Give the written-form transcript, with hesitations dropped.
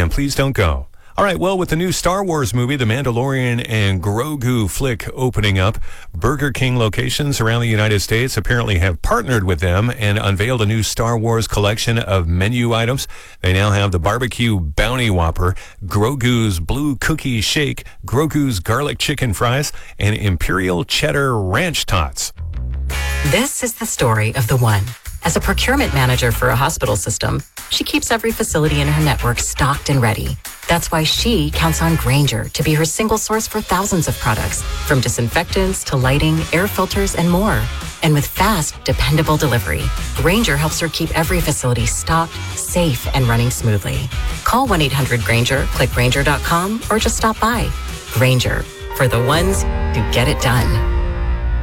and please don't go. All right, well, with the new Star Wars movie, The Mandalorian and Grogu flick opening up, Burger King locations around the United States apparently have partnered with them and unveiled a new Star Wars collection of menu items. They now have the Barbecue Bounty Whopper, Grogu's Blue Cookie Shake, Grogu's Garlic Chicken Fries, and Imperial Cheddar Ranch Tots. This is the story of the one. As a procurement manager for a hospital system, she keeps every facility in her network stocked and ready. That's why she counts on Grainger to be her single source for thousands of products, from disinfectants to lighting, air filters, and more. And with fast, dependable delivery, Grainger helps her keep every facility stocked, safe, and running smoothly. Call 1-800-GRAINGER, click Grainger.com, or just stop by. Grainger, for the ones who get it done.